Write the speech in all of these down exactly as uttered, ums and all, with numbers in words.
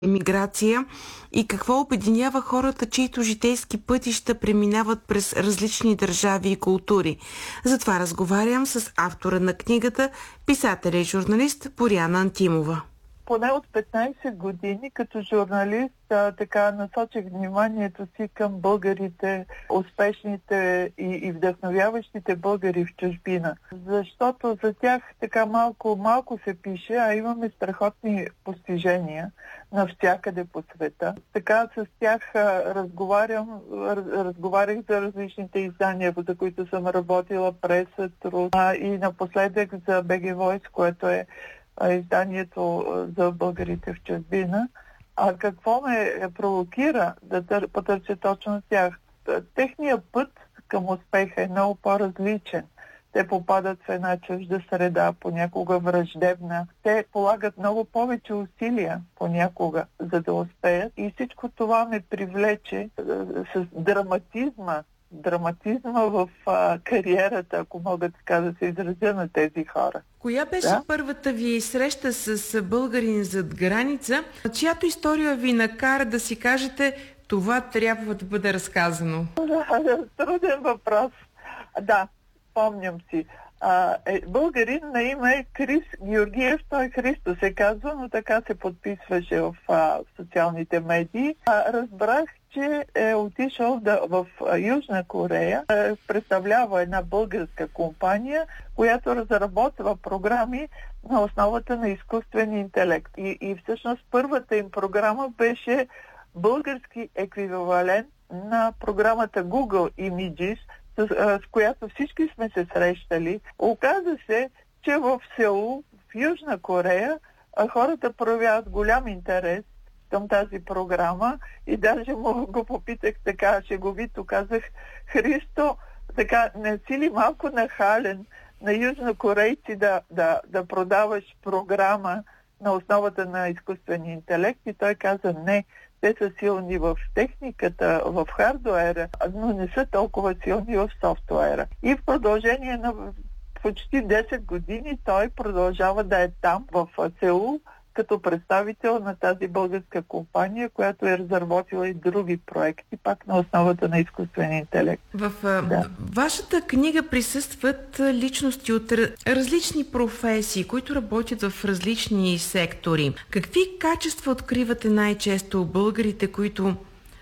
емиграция и какво обединява хората, чието житейски пътища преминават през различни държави и култури. Затова разговарям с автора на книгата, писателя и журналист Боряна Антимова. Поне от петнайсет години като журналист а, така насочих вниманието си към българите, успешните и, и вдъхновяващите българи в чужбина. Защото за тях така малко, малко се пише, а имаме страхотни постижения навсякъде по света. Така с тях а, разговарям, раз, разговарях за различните издания, за които съм работила, Преса, Труд, а, и напоследък за би джи Voice, което е изданието за българите в чужбина. А какво ме провокира да тър... потърся точно тях? Техният път към успеха е много по-различен. Те попадат в една чужда среда, понякога враждебна. Те полагат много повече усилия понякога, за да успеят. И всичко това ме привлече с драматизма, драматизма в а, кариерата, ако мога така да се изразя, на тези хора. Коя беше да? първата ви среща с българин зад граница, чиято история ви накара да си кажете, това трябва да бъде разказано? Труден въпрос. Да, помням си. А, е, българин на име е Крис Георгиев, той Христо се казва, но така се подписваше в, а, в социалните медии. А, разбрах, че е отишъл да, в а, Южна Корея, а, представлява една българска компания, която разработва програми на основата на изкуствен интелект. И, и всъщност първата им програма беше български еквивалент на програмата Google Images, с, с която всички сме се срещали. Оказа се, че в Сеул, в Южна Корея, хората проявяват голям интерес към тази програма и даже му го попитах така, шеговито казах: Христо, така не си ли малко нахален на южнокорейци да, да, да продаваш програма на основата на изкуствения интелект? И той каза: не, те са силни в техниката, в хардуера, но не са толкова силни в софтуера. И в продължение на почти десет години той продължава да е там, в Сеул, като представител на тази българска компания, която е разработила и други проекти, пак на основата на изкуствен интелект. В да. вашата книга присъстват личности от различни професии, които работят в различни сектори. Какви качества откривате най-често българите, които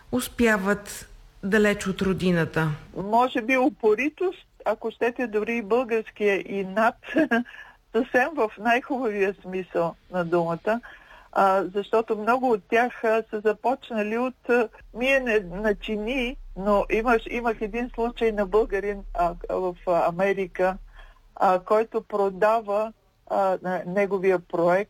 успяват далеч от родината? Може би упоритост, ако щете дори и българския инат, съвсем в най-хубавия смисъл на думата, а, защото много от тях а, са започнали от а, миене на чини, но имаш, имах един случай на българин а, в а, Америка, а, който продава а, на неговия проект